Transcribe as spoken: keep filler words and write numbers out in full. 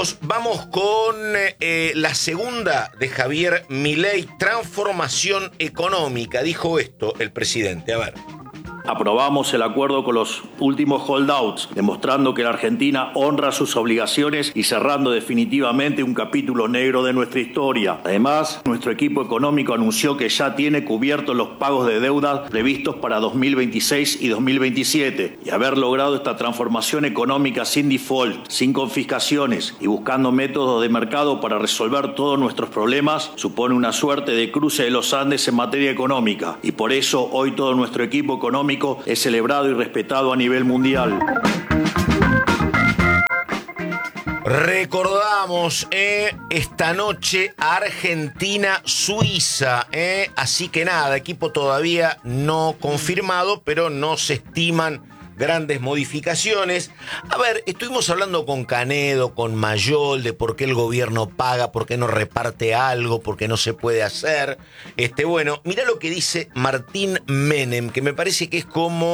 Vamos con eh, la segunda de Javier Milei, transformación económica. Dijo esto el presidente, a ver. Aprobamos el acuerdo con los últimos holdouts, demostrando que la Argentina honra sus obligaciones y cerrando definitivamente un capítulo negro de nuestra historia. Además, nuestro equipo económico anunció que ya tiene cubiertos los pagos de deuda previstos para dos mil veintiséis y dos mil veintisiete. Y haber logrado esta transformación económica sin default, sin confiscaciones y buscando métodos de mercado para resolver todos nuestros problemas supone una suerte de cruce de los Andes en materia económica. Y por eso hoy todo nuestro equipo económico es celebrado y respetado a nivel mundial. Recordamos eh, esta noche Argentina-Suiza, eh, así que nada, equipo todavía no confirmado, pero no se estiman grandes modificaciones. A ver, estuvimos hablando con Canedo, con Mayol, de por qué el gobierno paga, por qué no reparte algo, por qué no se puede hacer. Este, bueno, mirá lo que dice Martín Menem, que me parece que es como